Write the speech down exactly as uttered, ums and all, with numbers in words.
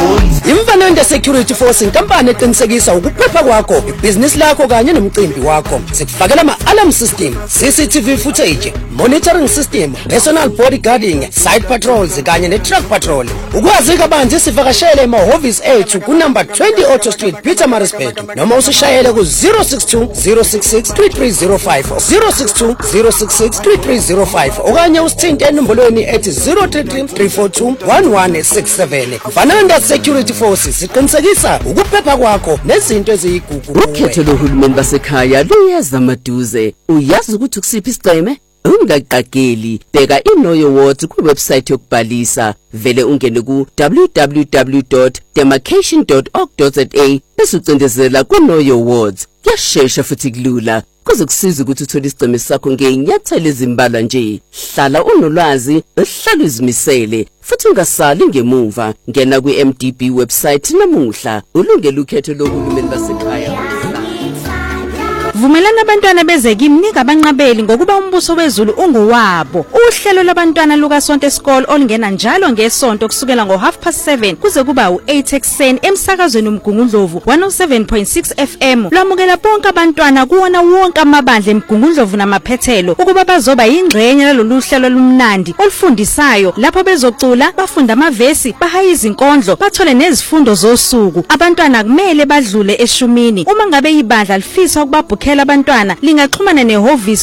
Imfanende Security Force inkampani eqinisekisa ukuphepha kwakho, ibhizinisi lakho kanye nomcimbi wakho. Sikufakela ama-alarm system, C C T V footage, monitoring system, personal bodyguarding, site patrols kanye ne-truck patrol. Ukwazi kabanzi sivakashele emahhovisi ethu ku number twenty Auto Street, Pietermaritzburg, noma usishayele ku zero six two zero six six three three zero five zero six two zero six six three three zero five okanye usithinte enombolweni ethi zero three three three four two one one six seven. Fananda Security Force siqinisekisa ukuphepha kwakho nezinto eziyigugu. Ukhetho lohulumeni basekhaya luyeza maduze. Uyazi ukuthi kusiphi isigceme? Ungaqageli, bheka iKnow Your Wards ku website yokubhalisa. Vele ungene ku w w w dot demarcation dot org dot za bese ucindezela ku Know Your Wards. Kuyashesha futhi kulula. Kuzokusiza ukuthi uthole isigceme sakho ngeenyathelo ezimbalwa nje. Hlala unolwazi, uhlale uzimisele, futhi ungasali ngemuva. Ngena ku M D B website namuhla. Ulungele ukhetho lohulumeni basekhaya. Vumelana abantwana bezeke imnika abanqabeli ngokuba umbuso wezulu unguwabo. Uhlelo labantwana luka Sonto School olungena njalo ngesonto kusukela ngo half past seven kuze kuba u eight ekseni emsakazweni uMgungundlovu one oh seven point six F M. Lamukela bonke abantwana kuwona wonke amabandla eMgungundlovu namaphethelo ukuba bazoba yingxenye lalolu hlelo lumnandi olufundisayo lapho bezocula, bafunda amavesi, bahaye izinkondlo, bathole nezifundo zosuku. Abantwana kumele badlule eshumini. Uma ngabe ibandla lifisa ukubabhukhela abantwana lingaxhumana nehhovisi